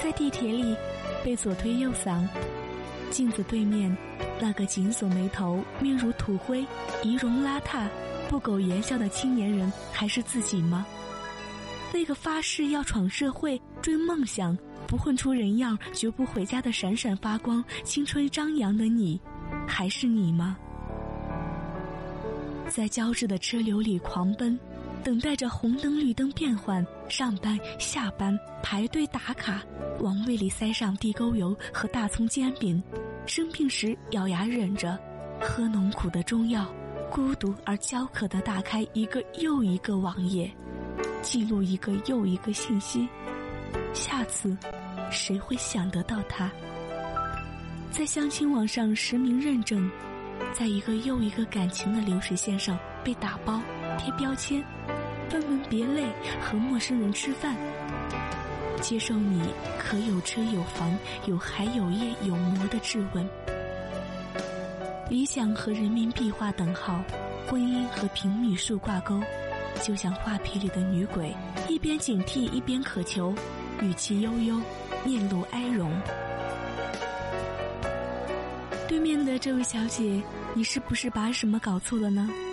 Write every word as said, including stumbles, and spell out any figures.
在地铁里被左推右搡，镜子对面那个紧锁眉头、面如土灰、仪容邋遢、不苟言笑的青年人还是自己吗？那个发誓要闯社会、追梦想、不混出人样、绝不回家的闪闪发光、青春张扬的你，还是你吗？在交织的车流里狂奔，等待着红灯绿灯变换，上班下班排队打卡，往胃里塞上地沟油和大葱煎饼，生病时咬牙忍着，喝浓苦的中药，孤独而焦渴地打开一个又一个网页，记录一个又一个信息。下次谁会想得到他？在相亲网上实名认证，在一个又一个感情的流水线上被打包贴标签，分门别类和陌生人吃饭，接受你可有车有房有海有业有模的质问。理想和人民币划等号，婚姻和平米数挂钩，就像画皮里的女鬼，一边警惕一边渴求，语气悠悠，面露哀容。对面的这位小姐，你是不是把什么搞错了呢？